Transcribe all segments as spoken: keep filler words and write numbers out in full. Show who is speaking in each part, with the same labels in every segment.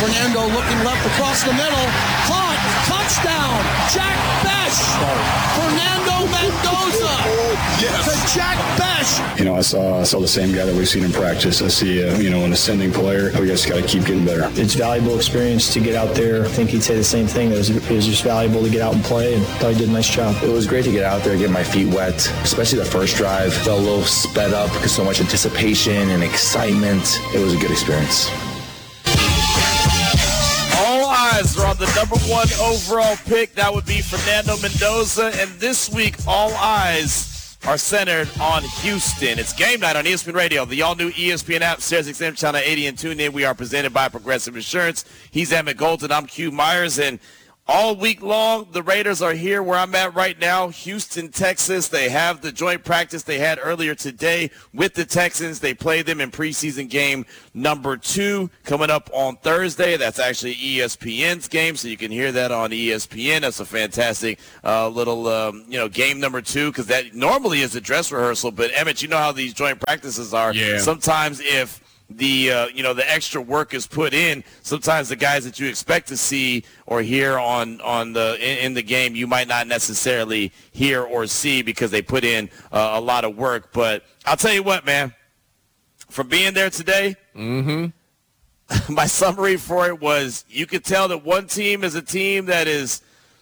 Speaker 1: Fernando looking left across the middle. Caught. Touchdown. Jack Bech. Fernando Mendoza. Yes. To Jack Bech.
Speaker 2: You know, I saw I saw the same guy that we've seen in practice. I see, uh, you know, an ascending player. We just got to keep getting better.
Speaker 3: It's valuable experience to get out there. I think he'd say the same thing. It was, it was just valuable to get out and play, and thought he did a nice job.
Speaker 4: It was great to get out there, get my feet wet, especially the first drive. Felt a little sped up because so much anticipation and excitement. It was a good experience.
Speaker 5: All eyes are on the number one overall pick. That would be Fernando Mendoza. And this week, all eyes are centered on Houston. It's game night on E S P N Radio, the all-new E S P N app, Sirius X M Channel eighty, and tune in. We are presented by Progressive Insurance. He's Emmett Golden. I'm Q Myers, and all week long, the Raiders are here where I'm at right now, Houston, Texas. They have the joint practice they had earlier today with the Texans. They played them in preseason game number two coming up on Thursday. That's actually E S P N's game, so you can hear that on E S P N. That's a fantastic uh, little, um, you know, game number two, because that normally is a dress rehearsal. But, Emmett, you know how these joint practices are.
Speaker 6: Yeah.
Speaker 5: Sometimes if the uh, you know the extra work is put in, sometimes the guys that you expect to see or hear on on the in, in the game you might not necessarily hear or see because they put in uh, a lot of work. But I'll tell you what, man, from being there today,
Speaker 6: Mm-hmm.
Speaker 5: my summary for it was you could tell that one team is a team that is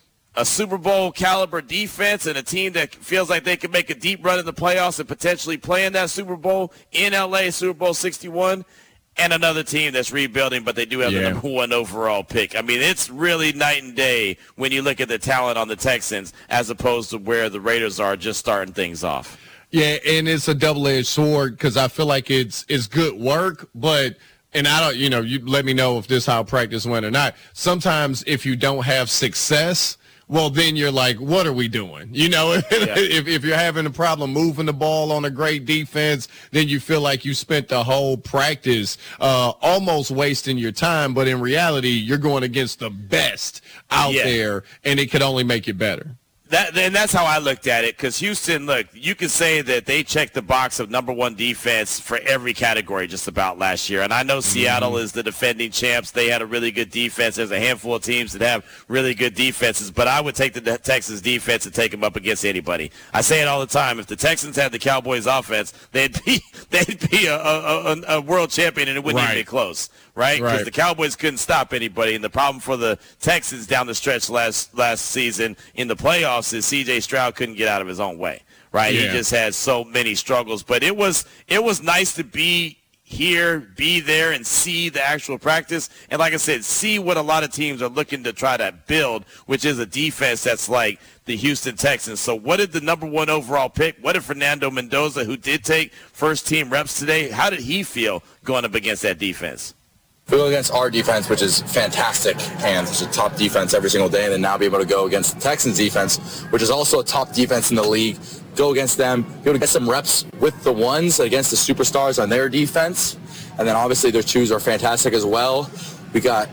Speaker 5: a Super Bowl caliber defense and a team that feels like they can make a deep run in the playoffs and potentially play in that Super Bowl in L A, Super Bowl sixty-one, and another team that's rebuilding, but they do have
Speaker 6: Yeah.
Speaker 5: the number one overall pick. I mean, it's really night and day when you look at the talent on the Texans as opposed to where the Raiders are just starting things off.
Speaker 6: Yeah, and it's a double-edged sword because I feel like it's it's good work, but and I don't, you know, you let me know if this how practice went or not. Sometimes if you don't have success, well, then you're like, what are we doing? You know,
Speaker 5: Yeah.
Speaker 6: if if you're having a problem moving the ball on a great defense, then you feel like you spent the whole practice uh, almost wasting your time. But in reality, you're going against the best out
Speaker 5: Yeah.
Speaker 6: there, and it could only make you better.
Speaker 5: That, and that's how I looked at it, because Houston, look, you could say that they checked the box of number one defense for every category just about last year. And I know Seattle is the defending champs. They had a really good defense. There's a handful of teams that have really good defenses, but I would take the Texans defense and take them up against anybody. I say it all the time. If the Texans had the Cowboys offense, they'd be they'd be a, a, a, a world champion, and it wouldn't
Speaker 6: Right.
Speaker 5: even be close. Right? Because
Speaker 6: Right.
Speaker 5: the Cowboys couldn't stop anybody. And the problem for the Texans down the stretch last last season in the playoffs is C J Stroud couldn't get out of his own way. Right? He
Speaker 6: Yeah.
Speaker 5: just had so many struggles. But it was it was nice to be here, be there, and see the actual practice. And like I said, see what a lot of teams are looking to try to build, which is a defense that's like the Houston Texans. So what did the number one overall pick, what did Fernando Mendoza, who did take first team reps today, how did he feel going up against that defense?
Speaker 4: We go against our defense, which is fantastic, and it's a top defense every single day, and then now be able to go against the Texans defense, which is also a top defense in the league, go against them, be able to get some reps with the ones against the superstars on their defense, and then obviously their twos are fantastic as well. We got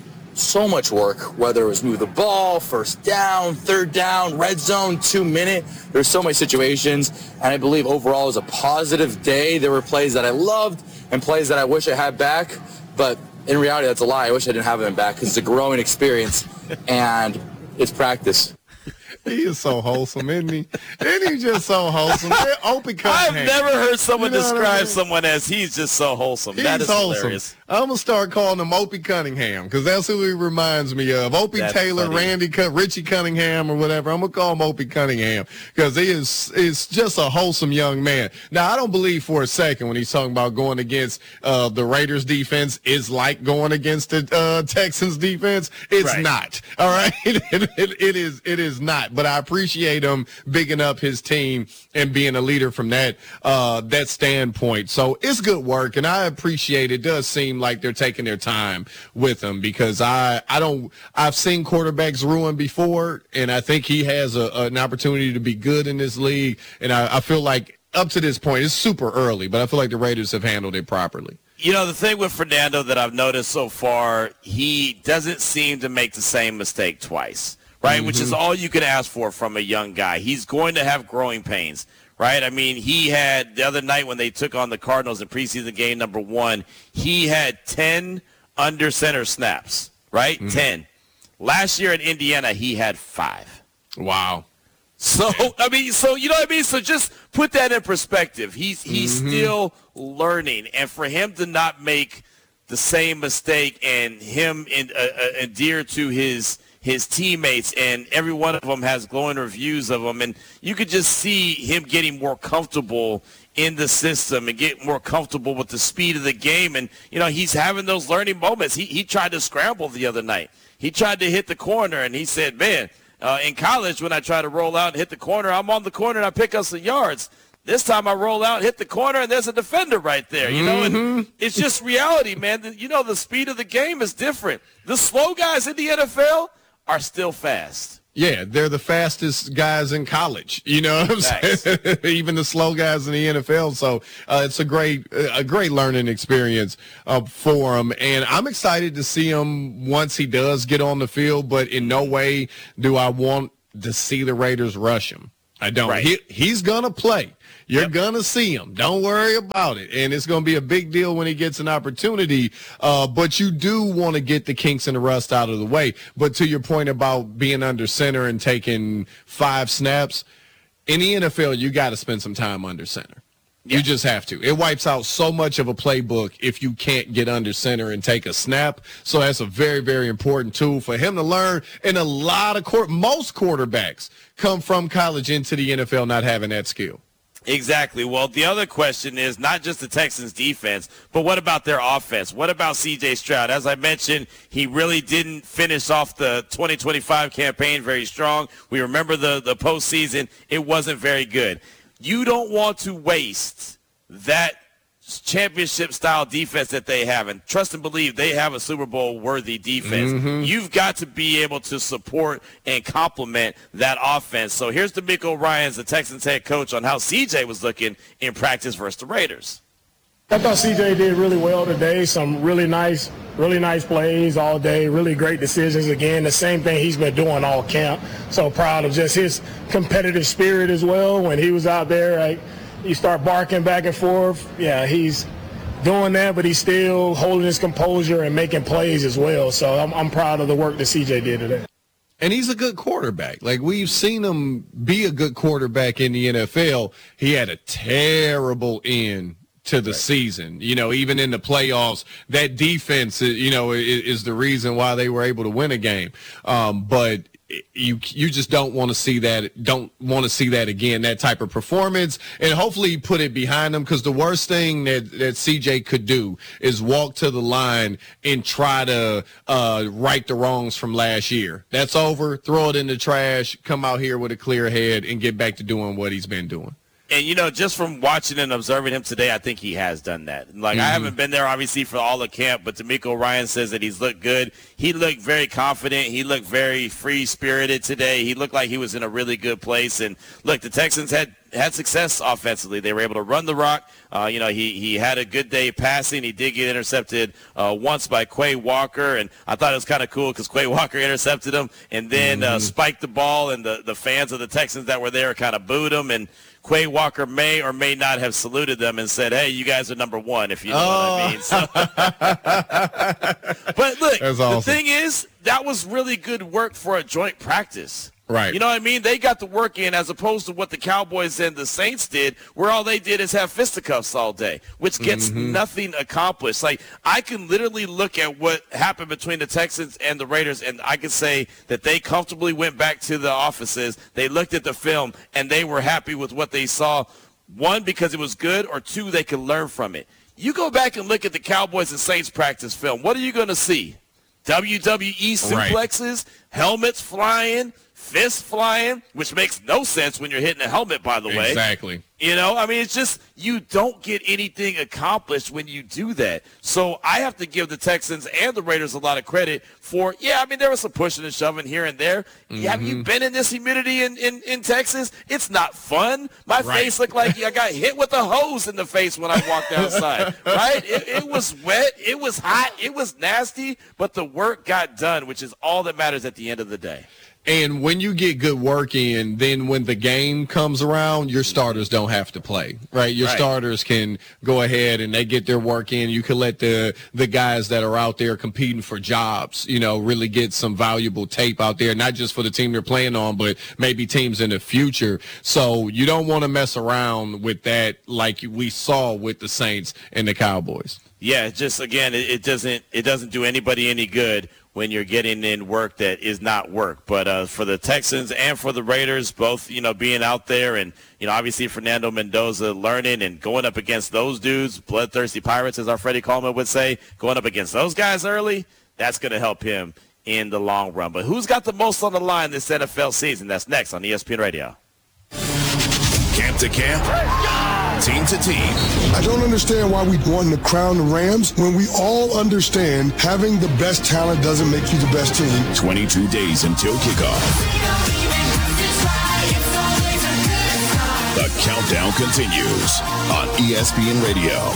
Speaker 4: so much work, whether it was move the ball, first down, third down, red zone, two minute. There's so many situations, and I believe overall it was a positive day. There were plays that I loved and plays that I wish I had back. But in reality, that's a lie. I wish I didn't have him back because it's a growing experience, and it's practice.
Speaker 6: He is so wholesome, isn't he? Isn't he just so wholesome? Opie
Speaker 5: I've
Speaker 6: Cunningham.
Speaker 5: never heard someone
Speaker 6: You know what I
Speaker 5: describe
Speaker 6: mean?
Speaker 5: someone as he's just so wholesome.
Speaker 6: He's
Speaker 5: that is
Speaker 6: wholesome.
Speaker 5: hilarious.
Speaker 6: I'm going to start calling him Opie Cunningham because that's who he reminds me of. Opie
Speaker 5: That's
Speaker 6: Taylor,
Speaker 5: funny.
Speaker 6: Randy, Cun- Richie Cunningham or whatever. I'm going to call him Opie Cunningham because he is, is just a wholesome young man. Now, I don't believe for a second when he's talking about going against uh, the Raiders defense is like going against the uh, Texans defense. It's
Speaker 5: Right.
Speaker 6: not. All right? it, it, it is It is not. But I appreciate him bigging up his team and being a leader from that uh, that standpoint. So it's good work, and I appreciate it. It does seem like they're taking their time with him because I I don't I've seen quarterbacks ruin before, and I think he has a, an opportunity to be good in this league. And I, I feel like up to this point, it's super early, but I feel like the Raiders have handled it properly.
Speaker 5: You know, the thing with Fernando that I've noticed so far, he doesn't seem to make the same mistake twice, right? Mm-hmm. Which is all you can ask for from a young guy. He's going to have growing pains, right? I mean, he had the other night when they took on the Cardinals in preseason game number one, he had ten under center snaps, right? Mm-hmm. ten. Last year in Indiana, he had five.
Speaker 6: Wow.
Speaker 5: So, I mean, so, you know what I mean? So just put that in perspective. He's, he's mm-hmm. still learning. And for him to not make the same mistake and him in, uh, uh, endear to his his teammates, and every one of them has glowing reviews of him, and you could just see him getting more comfortable in the system and get more comfortable with the speed of the game. And, you know, he's having those learning moments. He, he tried to scramble the other night. He tried to hit the corner, and he said, man, uh, in college when I try to roll out and hit the corner, I'm on the corner and I pick up some yards. This time I roll out, hit the corner, and there's a defender right there, you know,
Speaker 6: mm-hmm.
Speaker 5: and it's just reality, man. You know, the speed of the game is different. The slow guys in the N F L are still fast.
Speaker 6: Yeah, they're the fastest guys in college. You know what I'm
Speaker 5: nice.
Speaker 6: saying? Even the slow guys in the N F L. So uh, it's a great, a great learning experience uh, for him. And I'm excited to see him once he does get on the field. But in no way do I want to see the Raiders rush him. I don't.
Speaker 5: Right.
Speaker 6: He, he's gonna play. You're
Speaker 5: Yep.
Speaker 6: going to see him. Don't worry about it. And it's going to be a big deal when he gets an opportunity. Uh, but you do want to get the kinks and the rust out of the way. But to your point about being under center and taking five snaps, in the N F L, you got to spend some time under center. Yeah. You just have to. It wipes out so much of a playbook if you can't get under center and take a snap. So that's a very, very important tool for him to learn. And a lot of court, most quarterbacks come from college into the N F L not having that skill.
Speaker 5: Exactly. Well, the other question is not just the Texans defense, but what about their offense? What about C J Stroud? As I mentioned, he really didn't finish off the twenty twenty-five campaign very strong. We remember the, the postseason. It wasn't very good. You don't want to waste that championship-style defense that they have, and trust and believe they have a Super Bowl-worthy defense.
Speaker 6: Mm-hmm.
Speaker 5: You've got to be able to support and complement that offense. So here's DeMeco Ryans, the Texans head coach, on how C J was looking in practice versus the Raiders.
Speaker 7: I thought C J did really well today. Some really nice, really nice plays all day, really great decisions. Again, the same thing he's been doing all camp. So proud of just his competitive spirit as well. When he was out there, like, you start barking back and forth. Yeah, he's doing that, but he's still holding his composure and making plays as well. So I'm, I'm proud of the work that C J did today.
Speaker 6: And he's a good quarterback. Like, we've seen him be a good quarterback in the N F L. He had a terrible end to the right. season. You know, even in the playoffs, that defense, you know, is, is the reason why they were able to win a game. Um, but you you just don't want to see that, don't want to see that again, that type of performance. And hopefully you put it behind them, because the worst thing that, that C J could do is walk to the line and try to uh, right the wrongs from last year. That's over. Throw it in the trash, come out here with a clear head, and get back to doing what he's been doing.
Speaker 5: And, you know, just from watching and observing him today, I think he has done that. Like, mm-hmm. I haven't been there, obviously, for all the camp, but DeMeco Ryans says that he's looked good. He looked very confident. He looked very free-spirited today. He looked like he was in a really good place. And, look, the Texans had had success offensively. They were able to run the rock. Uh, you know, he, he had a good day passing. He did get intercepted uh, once by Quay Walker, and I thought it was kind of cool because Quay Walker intercepted him and then mm-hmm. uh, spiked the ball, and the, the fans of the Texans that were there kind of booed him, and Quay Walker may or may not have saluted them and said, hey, you guys are number one, if you know
Speaker 6: oh.
Speaker 5: what I mean. So, but, look,
Speaker 6: That's
Speaker 5: the
Speaker 6: awesome.
Speaker 5: thing is, that was really good work for a joint practice.
Speaker 6: Right.
Speaker 5: You know what I mean? They got the work in, as opposed to what the Cowboys and the Saints did, where all they did is have fisticuffs all day, which gets
Speaker 6: mm-hmm.
Speaker 5: nothing accomplished. Like, I can literally look at what happened between the Texans and the Raiders, and I can say that they comfortably went back to the offices. They looked at the film, and they were happy with what they saw. One, because it was good, or two, they could learn from it. You go back and look at the Cowboys and Saints practice film. What are you going to see? W W E suplexes, right. helmets flying, fists flying, which makes no sense when you're hitting a helmet, by the way.
Speaker 6: Exactly.
Speaker 5: You know, I mean, it's just, you don't get anything accomplished when you do that. So I have to give the Texans and the Raiders a lot of credit for, yeah, I mean, there was some pushing and shoving here and there. Mm-hmm. Have you been in this humidity in, in, in Texas? It's not fun. My right. face looked like I got hit with a hose in the face when I walked outside, right? It, it was wet. It was hot. It was nasty. But the work got done, which is all that matters at the end of the day.
Speaker 6: And when you get good work in, then when the game comes around, your starters don't have to play, right? Your
Speaker 5: right.
Speaker 6: starters can go ahead and they get their work in. You can let the the guys that are out there competing for jobs, you know, really get some valuable tape out there, not just for the team they're playing on, but maybe teams in the future. So you don't want to mess around with that like we saw with the Saints and the Cowboys.
Speaker 5: Yeah, just again, it, it doesn't it doesn't do anybody any good when you're getting in work that is not work. But uh, for the Texans and for the Raiders, both, you know, being out there and, you know, obviously Fernando Mendoza learning and going up against those dudes, bloodthirsty Pirates, as our Freddie Coleman would say, going up against those guys early, that's going to help him in the long run. But who's got the most on the line this N F L season? That's next on E S P N Radio.
Speaker 8: Camp to camp, team to team.
Speaker 9: I don't understand why we want to crown the Rams when we all understand having the best talent doesn't make you the best team.
Speaker 8: twenty-two days until kickoff. The countdown continues on E S P N Radio.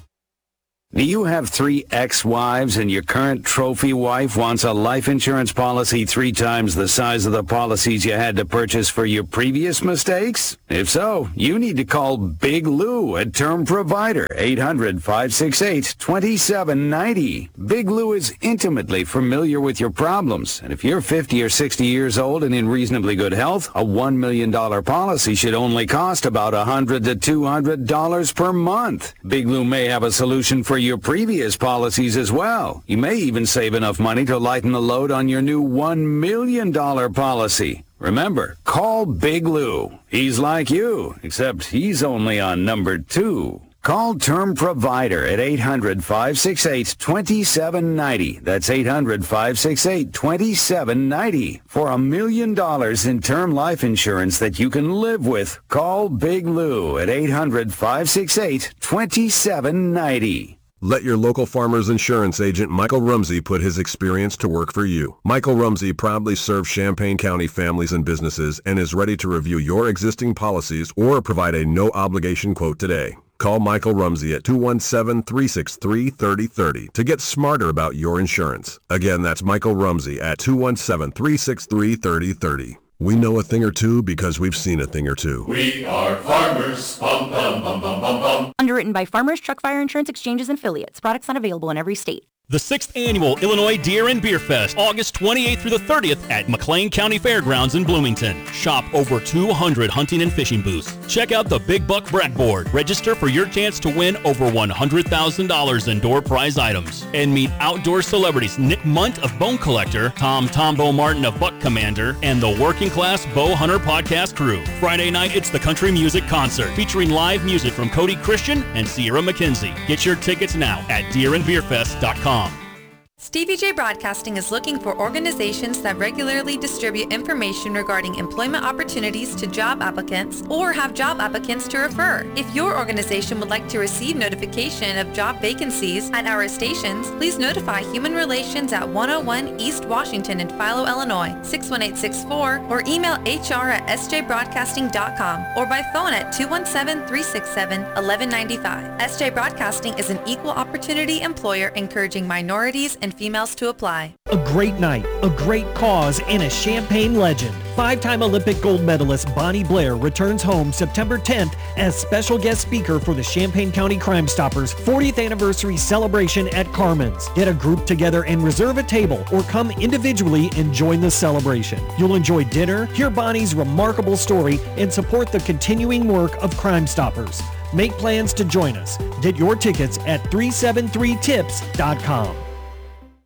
Speaker 10: Do you have three ex-wives and your current trophy wife wants a life insurance policy three times the size of the policies you had to purchase for your previous mistakes? If so, you need to call Big Lou at Term Provider, eight hundred, five six eight, two seven nine zero. Big Lou is intimately familiar with your problems, and if you're fifty or sixty years old and in reasonably good health, a one million dollars policy should only cost about one hundred to two hundred dollars per month. Big Lou may have a solution for your previous policies as well. You may even save enough money to lighten the load on your new one million dollars policy. Remember, call Big Lou. He's like you, except he's only on number two. Call Term Provider at eight hundred, five six eight, two seven nine zero. That's eight hundred, five six eight, two seven nine zero. For a million dollars in term life insurance that you can live with, call Big Lou at eight hundred, five six eight, two seven nine zero.
Speaker 11: Let your local Farmers Insurance agent Michael Rumsey put his experience to work for you. Michael Rumsey proudly serves Champaign County families and businesses and is ready to review your existing policies or provide a no-obligation quote today. Call Michael Rumsey at two one seven, three six three, three zero three zero to get smarter about your insurance. Again, that's Michael Rumsey at two one seven, three six three, three zero three zero. We know a thing or two because we've seen a thing or two.
Speaker 12: We are farmers. Bum, bum, bum, bum, bum, bum.
Speaker 13: Underwritten by Farmers Truck Fire Insurance Exchanges and Affiliates. Products not available in every state.
Speaker 14: The sixth Annual Illinois Deer and Beer Fest, August twenty-eighth through the thirtieth at McLean County Fairgrounds in Bloomington. Shop over two hundred hunting and fishing booths. Check out the Big Buck Brack Board. Register for your chance to win over one hundred thousand dollars in door prize items. And meet outdoor celebrities Nick Munt of Bone Collector, Tom Tombo Martin of Buck Commander, and the Working Class Bow Hunter podcast crew. Friday night, it's the Country Music Concert, featuring live music from Cody Christian and Sierra McKenzie. Get your tickets now at deer and beer fest dot com.
Speaker 15: Stevie J Broadcasting is looking for organizations that regularly distribute information regarding employment opportunities to job applicants or have job applicants to refer. If your organization would like to receive notification of job vacancies at our stations, please notify Human Relations at one oh one East Washington in Philo, Illinois, six one eight six four, or email H R at S J broadcasting dot com or by phone at two one seven, three six seven, one one nine five. S J Broadcasting is an equal opportunity employer encouraging minorities and females to apply.
Speaker 16: A great night, a great cause, and a Champaign legend. Five-time Olympic gold medalist Bonnie Blair returns home September tenth as special guest speaker for the Champaign County Crime Stoppers fortieth anniversary celebration at Carmen's. Get a group together and reserve a table or come individually and join the celebration. You'll enjoy dinner, hear Bonnie's remarkable story, and support the continuing work of Crime Stoppers. Make plans to join us. Get your tickets at three seven three tips dot com.